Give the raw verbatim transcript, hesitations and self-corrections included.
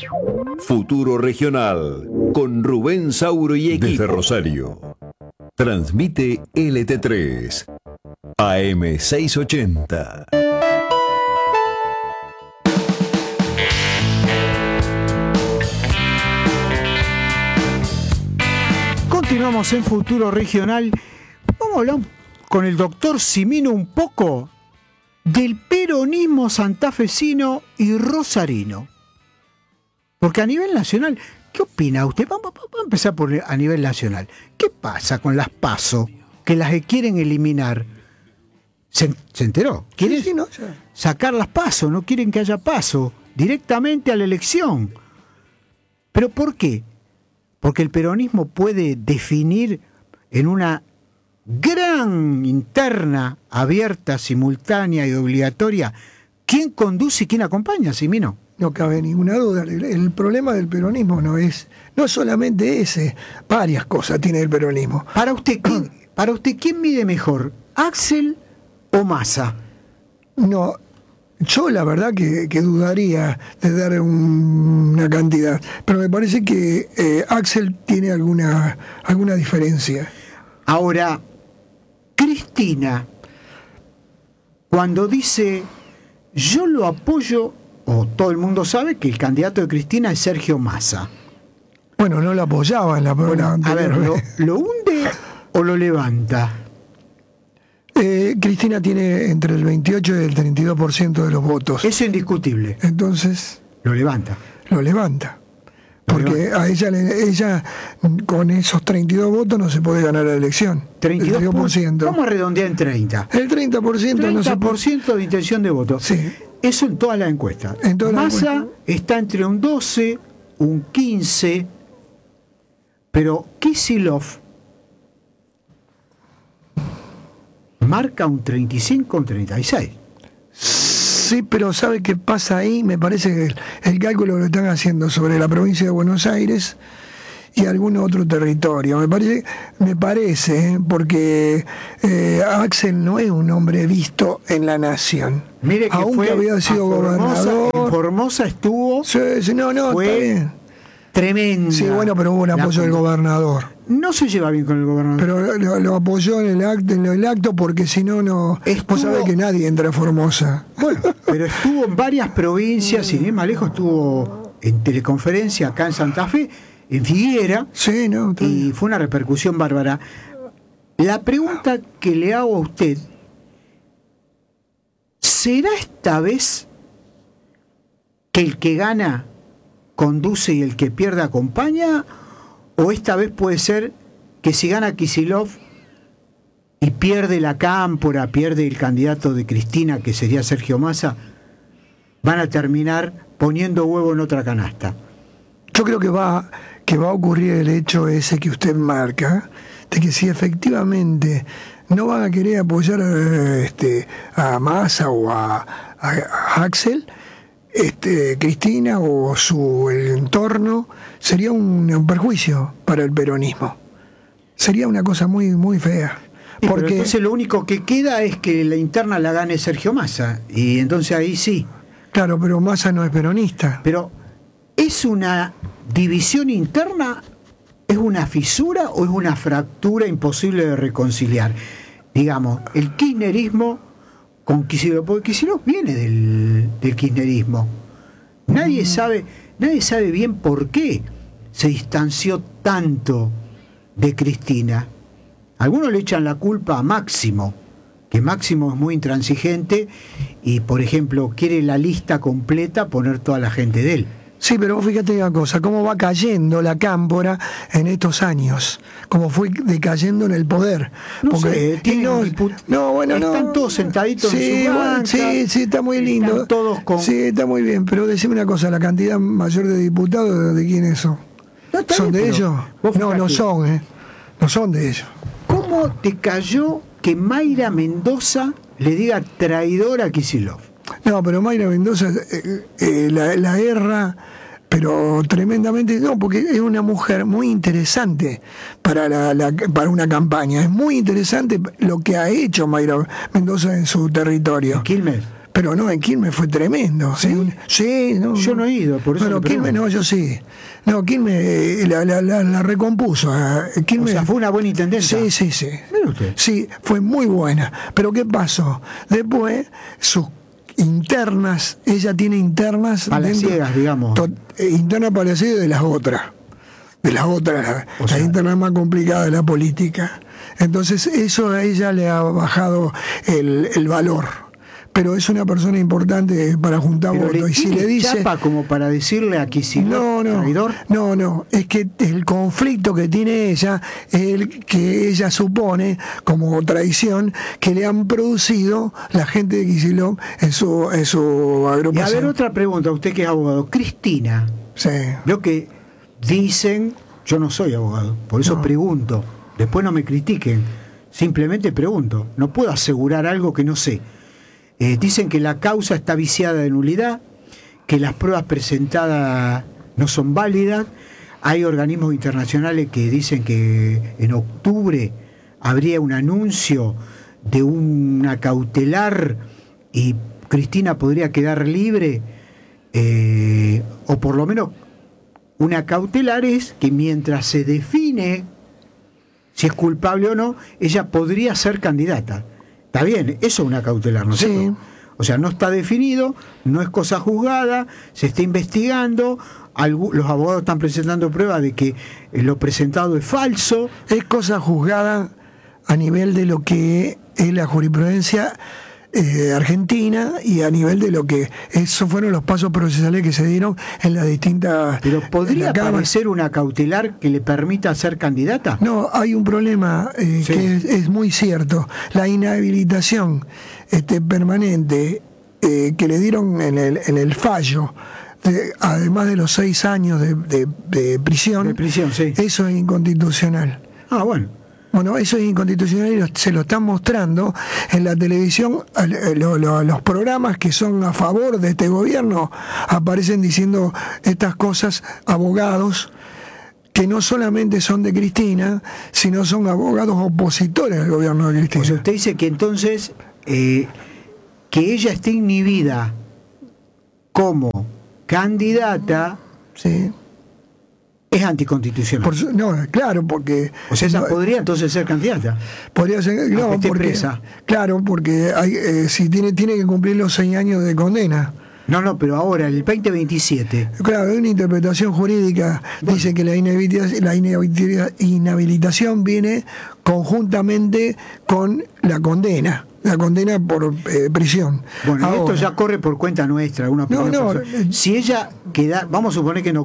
Futuro Regional con Rubén Sauro y equipo. Desde Rosario. Transmite L T tres A M seiscientos ochenta. Continuamos en Futuro Regional. Vamos a hablar con el doctor Cimino un poco del peronismo santafesino y rosarino. Porque a nivel nacional, ¿qué opina usted? Vamos, vamos a empezar por a nivel nacional. ¿Qué pasa con las PASO que las quieren eliminar? ¿Se, se enteró? ¿Quieren sí, sí, no, ya. sacar las PASO? No quieren que haya PASO directamente a la elección. ¿Pero por qué? Porque el peronismo puede definir en una gran interna, abierta, simultánea y obligatoria quién conduce y quién acompaña, Cimino. No cabe ninguna duda. El, el problema del peronismo no es no solamente ese, varias cosas tiene el peronismo. Para usted, ¿quién, para usted, ¿quién mide mejor, Axel o Massa? No, yo la verdad que, que dudaría de dar un, una cantidad, pero me parece que eh, Axel tiene alguna alguna diferencia. Ahora, Cristina, cuando dice yo lo apoyo, o todo el mundo sabe que el candidato de Cristina es Sergio Massa. Bueno, no lo apoyaba en la bueno, A ver, ¿lo, ¿lo hunde o lo levanta? Eh, Cristina tiene entre el veintiocho y el treinta y dos por ciento de los votos. Eso es indiscutible. Entonces... Lo levanta. Lo levanta. Porque a ella, ella con esos treinta y dos votos no se puede ganar la elección. treinta y dos por ciento. Vamos a redondear en treinta. El treinta por ciento, treinta por ciento no se puede... de intención de voto. Sí. Eso en todas las encuestas. En todas Massa las encuestas. está entre un doce, un quince, pero Kicillof marca un treinta y cinco, un treinta y seis. Sí, pero ¿sabe qué pasa ahí? Me parece que el, el cálculo lo están haciendo sobre la provincia de Buenos Aires y algún otro territorio. Me parece, me parece ¿eh? porque eh, Axel no es un hombre visto en la nación. Mire que aunque fue había sido Formosa, gobernador. En Formosa estuvo. Sí, sí, no, no, fue está bien. Tremenda. Sí, bueno, pero hubo un apoyo del gobernador. No se lleva bien con el gobernador. Pero lo, lo apoyó en el acto, en el acto porque si no, no. Estuvo... Vos sabés que nadie entra a Formosa. Bueno, pero estuvo en varias provincias, sin ir más lejos, estuvo en teleconferencia acá en Santa Fe, en Figuera, sí, no, y fue una repercusión bárbara. La pregunta que le hago a usted, ¿será esta vez que el que gana conduce y el que pierde acompaña? ¿O esta vez puede ser que si gana Kicillof y pierde la Cámpora, pierde el candidato de Cristina, que sería Sergio Massa, van a terminar poniendo huevo en otra canasta? Yo creo que va, que va a ocurrir el hecho ese que usted marca, de que si efectivamente no van a querer apoyar a, este, a Massa o a, a, a Axel, Este, Cristina o su el entorno, sería un, un perjuicio para el peronismo. Sería una cosa muy muy fea. Sí, porque pero entonces lo único que queda es que la interna la gane Sergio Massa, y entonces ahí sí. Claro, pero Massa no es peronista. Pero ¿es una división interna? ¿Es una fisura o es una fractura imposible de reconciliar? Digamos, el kirchnerismo con Kicillof, porque Kicillof viene del, del kirchnerismo. Nadie mm. sabe, nadie sabe bien por qué se distanció tanto de Cristina. Algunos le echan la culpa a Máximo, que Máximo es muy intransigente y, por ejemplo, quiere la lista completa, poner toda la gente de él. Sí, pero vos fíjate una cosa, cómo va cayendo la Cámpora en estos años, cómo fue decayendo en el poder. No Porque, sé, tienen no, diput- no, bueno, están no. todos sentaditos sí, en su bueno, banca, sí, sí, está muy lindo. están todos con... Sí, está muy bien, pero decime una cosa, la cantidad mayor de diputados, ¿de quiénes son? No, está ¿Son bien, de pero ellos? vos No, no fijate, son, ¿eh? No son de ellos. ¿cómo te cayó que Mayra Mendoza le diga traidora a Kicillof? No, pero Mayra Mendoza eh, eh, la, la erra, pero tremendamente, no, porque es una mujer muy interesante para la, la para una campaña. Es muy interesante lo que ha hecho Mayra Mendoza en su territorio. ¿En Quilmes? Pero no, en Quilmes fue tremendo. ¿Sí? Un- sí, no, Yo no he ido, por eso Bueno, le Quilmes pregunto. no, yo sí. No, Quilmes eh, la, la, la, la recompuso. eh, O Quilmes, sea, fue una buena intendenta. Sí, sí, sí. Mire usted. Sí, fue muy buena. Pero ¿qué pasó? Después, sus internas, ella tiene internas... Palaciegas, dentro- digamos. to- eh, internas palaciegas de las otras. De las otras, la, O la sea- interna más complicada de la política. Entonces, eso a ella le ha bajado el, el valor. Pero es una persona importante para juntar Pero votos. le Y si tiene le dice... chapa como para decirle a Kicillof No, no, traidor. no, no, es que el conflicto que tiene ella es el que ella supone como traición que le han producido la gente de Kicillof en su, en su Y a agrupación. ver, otra pregunta, usted que es abogado. Cristina, Sí. veo que dicen, yo no soy abogado, por eso No. pregunto. Después no me critiquen, simplemente pregunto. No puedo asegurar algo que no sé. Eh, dicen que la causa está viciada de nulidad, que las pruebas presentadas no son válidas. Hay organismos internacionales que dicen que en octubre habría un anuncio de una cautelar y Cristina podría quedar libre, eh, o por lo menos una cautelar es que mientras se define si es culpable o no, ella podría ser candidata. Está bien, eso es una cautelar, ¿no es Sí. cierto? O sea, no está definido, no es cosa juzgada, se está investigando, algu- los abogados están presentando pruebas de que eh, lo presentado es falso. Es cosa juzgada a nivel de lo que es la jurisprudencia eh, argentina y a nivel de lo que esos fueron los pasos procesales que se dieron en las distintas... Pero en ¿podría la Cámara. aparecer una cautelar que le permita ser candidata? No, hay un problema eh, Sí. que es, es muy cierto. La inhabilitación este, permanente eh, que le dieron en el, en el fallo, de- además de los seis años de, de- de prisión, De prisión, sí. eso es inconstitucional. Ah, bueno. Bueno, eso es inconstitucional y lo- se lo están mostrando en la televisión. eh, lo- lo- los programas que son a favor de este gobierno aparecen diciendo estas cosas abogados que no solamente son de Cristina, sino son abogados opositores al gobierno de O sea, Cristina. usted dice que entonces eh, que ella esté inhibida como candidata Sí. es anticonstitucional. Por su- no, claro, porque... O sea, ella no, podría entonces ser candidata. podría ser... No, esté porque, presa. claro, porque hay, eh, si tiene, tiene que cumplir los seis años de condena. No, no, pero ahora, el veinte veintisiete. Claro, hay una interpretación jurídica, dice que la inhabilitación, la inhabilita- inhabilitación viene conjuntamente con la condena, la condena por eh, prisión. Bueno, Ahora, esto ya corre por cuenta nuestra. Una No, opinión no, personal. eh, Si ella queda, vamos a suponer que en